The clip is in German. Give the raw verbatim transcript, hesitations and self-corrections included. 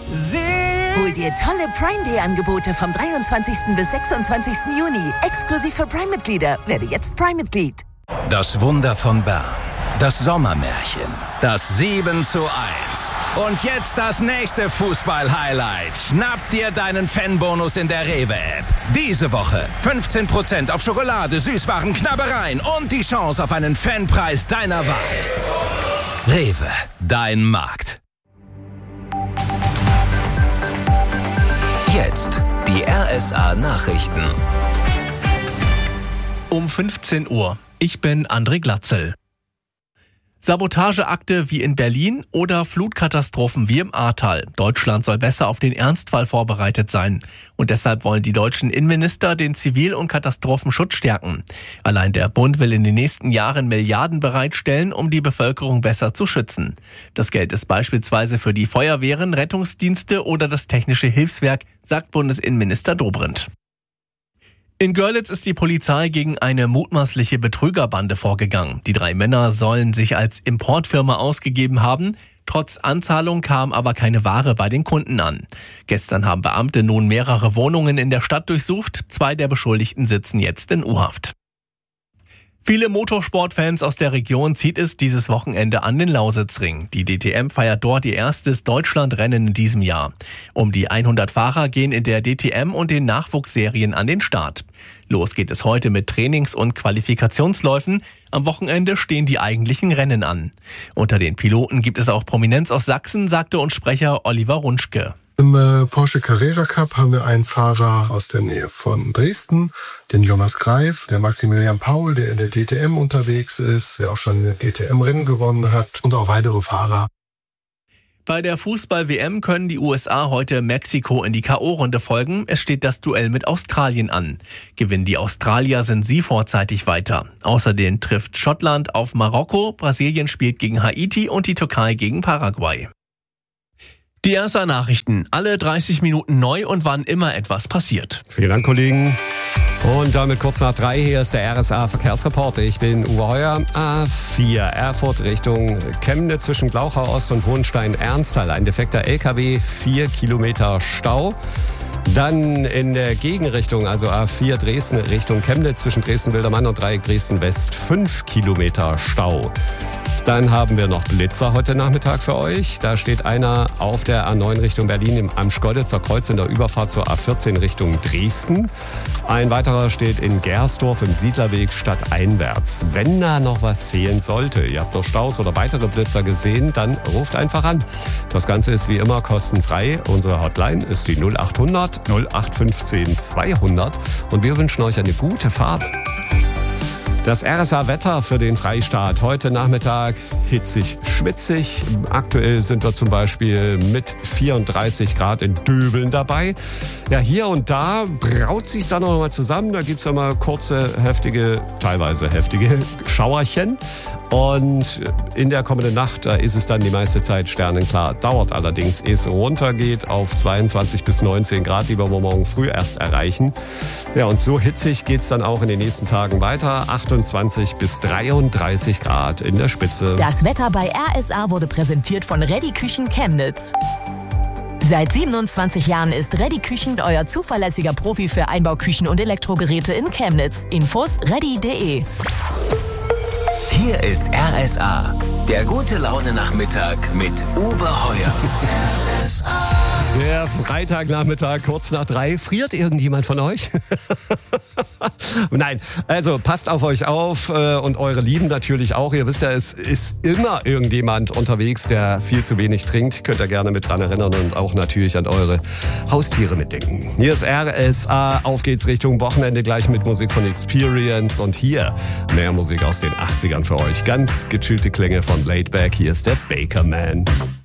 Hol dir tolle Prime-Day-Angebote vom dreiundzwanzigsten bis sechsundzwanzigsten Juni. Exklusiv für Prime-Mitglieder. Werde jetzt Prime-Mitglied. Das Wunder von Bern. Das Sommermärchen. Das sieben zu eins. Und jetzt das nächste Fußball-Highlight. Schnapp dir deinen Fanbonus in der Rewe-App. Diese Woche fünfzehn Prozent auf Schokolade, Süßwaren, Knabbereien und die Chance auf einen Fanpreis deiner Wahl. Rewe, dein Markt. Jetzt die R S A-Nachrichten. Um fünfzehn Uhr. Ich bin André Glatzel. Sabotageakte wie in Berlin oder Flutkatastrophen wie im Ahrtal. Deutschland soll besser auf den Ernstfall vorbereitet sein. Und deshalb wollen die deutschen Innenminister den Zivil- und Katastrophenschutz stärken. Allein der Bund will in den nächsten Jahren Milliarden bereitstellen, um die Bevölkerung besser zu schützen. Das Geld ist beispielsweise für die Feuerwehren, Rettungsdienste oder das Technische Hilfswerk, sagt Bundesinnenminister Dobrindt. In Görlitz ist die Polizei gegen eine mutmaßliche Betrügerbande vorgegangen. Die drei Männer sollen sich als Importfirma ausgegeben haben. Trotz Anzahlung kam aber keine Ware bei den Kunden an. Gestern haben Beamte nun mehrere Wohnungen in der Stadt durchsucht. Zwei der Beschuldigten sitzen jetzt in U-Haft. Viele Motorsportfans aus der Region zieht es dieses Wochenende an den Lausitzring. Die D T M feiert dort ihr erstes Deutschlandrennen in diesem Jahr. Um die hundert Fahrer gehen in der D T M und den Nachwuchsserien an den Start. Los geht es heute mit Trainings- und Qualifikationsläufen. Am Wochenende stehen die eigentlichen Rennen an. Unter den Piloten gibt es auch Prominenz aus Sachsen, sagte uns Sprecher Oliver Runschke. Im äh, Porsche Carrera Cup haben wir einen Fahrer aus der Nähe von Dresden, den Jonas Greif, der Maximilian Paul, der in der D T M unterwegs ist, der auch schon in der D T M-Rennen gewonnen hat und auch weitere Fahrer. Bei der Fußball-W M können die U S A heute Mexiko in die K O-Runde folgen. Es steht das Duell mit Australien an. Gewinnen die Australier, sind sie vorzeitig weiter. Außerdem trifft Schottland auf Marokko, Brasilien spielt gegen Haiti und die Türkei gegen Paraguay. Die R S A-Nachrichten, alle dreißig Minuten neu und wann immer etwas passiert. Vielen Dank, Kollegen. Und damit kurz nach drei, hier ist der R S A-Verkehrsreporter. Ich bin Uwe Heuer, A vier, Erfurt Richtung Chemnitz zwischen Glauchau Ost und Hohenstein-Ernsthal. Ein defekter L K W, vier Kilometer Stau. Dann in der Gegenrichtung, also A vier Dresden Richtung Chemnitz zwischen Dresden-Wildermann und Dreieck Dresden-West, fünf Kilometer Stau. Dann haben wir noch Blitzer heute Nachmittag für euch. Da steht einer auf der A neun Richtung Berlin am Schkeuditzer Kreuz in der Überfahrt zur A vierzehn Richtung Dresden. Ein weiterer steht in Gersdorf im Siedlerweg stadteinwärts. Wenn da noch was fehlen sollte, ihr habt noch Staus oder weitere Blitzer gesehen, dann ruft einfach an. Das Ganze ist wie immer kostenfrei. Unsere Hotline ist die null acht hundert null acht fünfzehn zweihundert und wir wünschen euch eine gute Fahrt. Das R S A-Wetter für den Freistaat. Heute Nachmittag hitzig, schwitzig. Aktuell sind wir zum Beispiel mit vierunddreißig Grad in Döbeln dabei. Ja, hier und da braut sich dann noch mal zusammen. Da gibt es immer kurze, heftige, teilweise heftige Schauerchen. Und in der kommenden Nacht, da ist es dann die meiste Zeit sternenklar. Dauert allerdings, ehe es runtergeht auf zweiundzwanzig bis neunzehn Grad, die wir morgen früh erst erreichen. Ja, und so hitzig geht es dann auch in den nächsten Tagen weiter. achtundzwanzig bis dreiunddreißig Grad in der Spitze. Das Wetter bei R S A wurde präsentiert von Reddy Küchen Chemnitz. Seit siebenundzwanzig Jahren ist Reddy Küchen euer zuverlässiger Profi für Einbauküchen und Elektrogeräte in Chemnitz. Infos reddy punkt de. Hier ist R S A, der gute Laune-Nachmittag mit Uwe Heuer. R S A. Der Freitagnachmittag, kurz nach drei. Friert irgendjemand von euch? Nein, also passt auf euch auf äh, und eure Lieben natürlich auch. Ihr wisst ja, es ist immer irgendjemand unterwegs, der viel zu wenig trinkt. Könnt ihr gerne mit dran erinnern und auch natürlich an eure Haustiere mitdenken. Hier ist R S A, auf geht's Richtung Wochenende, gleich mit Musik von Experience. Und hier mehr Musik aus den achtzigern für euch. Ganz gechillte Klänge von Laidback. Hier ist der Baker Man.